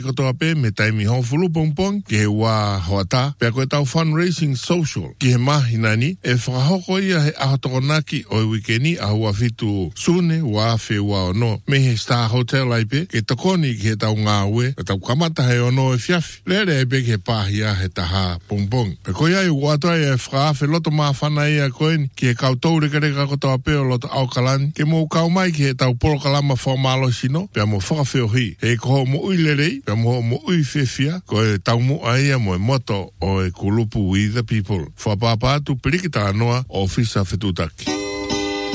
Kotoa pe me taimi hofulu pongpong ke wa hoata pe ko tau fundraising social ki he mahina ni e whakahoko ia he ahotokonaki o wikeni a hua fitu sune wa fe wa ono me he Star Hotel ai pe ke tokoni ki he tau ngā ue e tau kamata he ono e fiafi lere e pe ke pahia he taha pongpong pe ko iai uatoa e whakaafe loto maafana ia koen ki he kautou rekareka kotoa pe o loto aukalani ke mo kau mai ki he tau porokalama whamalo sino pe mo whakawheo hi he koho mo uilerei pe mo ui fefia ko e tau mo aia mo e moto o e kulupu we the people. Whapapa tu perikita anoa o fisa fetutaki.